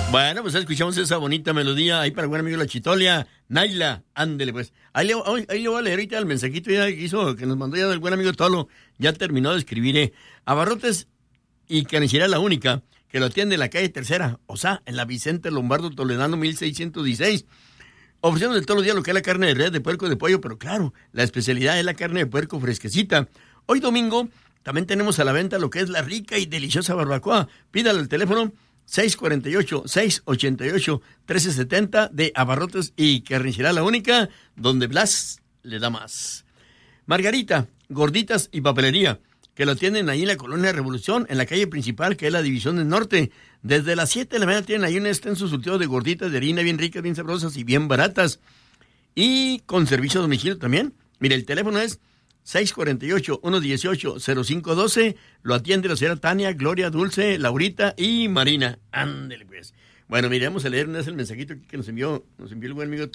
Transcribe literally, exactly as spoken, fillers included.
Bueno, pues escuchamos esa bonita melodía ahí para el buen amigo La Chitolia. Naila, ándele pues. Ahí le, ahí le voy a leer ahorita el mensajito ya que hizo, que nos mandó ya del buen amigo Tolo. Ya terminó de escribir. Eh. Abarrotes y Carnicería La Única, que lo atiende en la calle Tercera, o sea, en la Vicente Lombardo Toledano mil seiscientos dieciséis. Ofrecemos de todos los días lo que es la carne de res, de puerco, de pollo, pero claro, la especialidad es la carne de puerco fresquecita. Hoy domingo también tenemos a la venta lo que es la rica y deliciosa barbacoa. Pídale al teléfono seis cuatro ocho, seis ocho ocho, uno tres siete cero de Abarrotes y Carnicería La Única, donde Blas le da más. Margarita, gorditas y papelería, que lo tienen ahí en la Colonia Revolución, en la calle principal, que es la División del Norte. Desde las siete de la mañana tienen ahí un extenso surtido de gorditas de harina bien ricas, bien sabrosas y bien baratas. Y con servicio a domicilio también. Mire, el teléfono es seis cuatro ocho, uno uno ocho, cero cinco uno dos. Lo atiende la señora Tania, Gloria, Dulce, Laurita y Marina. Ándele pues. Bueno, miremos a leer un el mensajito que nos envió, nos envió el buen amigo